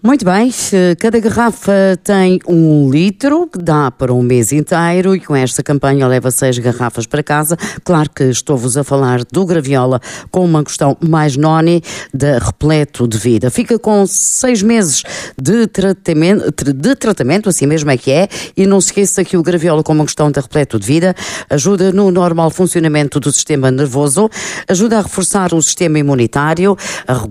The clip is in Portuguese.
Muito bem, cada garrafa tem 1 litro, que dá para um mês inteiro, e com esta campanha leva 6 garrafas para casa. Claro que estou-vos a falar do Graviola com uma questão mais noni, da Repleto de Vida. Fica com 6 meses de tratamento, assim mesmo é que é, e não se esqueça que o Graviola com uma questão da Repleto de Vida ajuda no normal funcionamento do sistema nervoso, ajuda a reforçar o sistema imunitário, a